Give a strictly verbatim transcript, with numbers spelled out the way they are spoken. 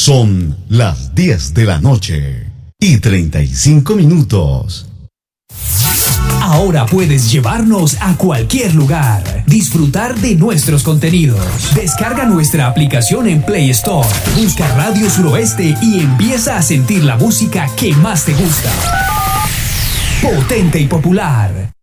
Son las diez de la noche y treinta y cinco minutos. Ahora puedes llevarnos a cualquier lugar, disfrutar de nuestros contenidos. Descarga nuestra aplicación en Play Store, busca Radio Suroeste y empieza a sentir la música que más te gusta. Potente y popular.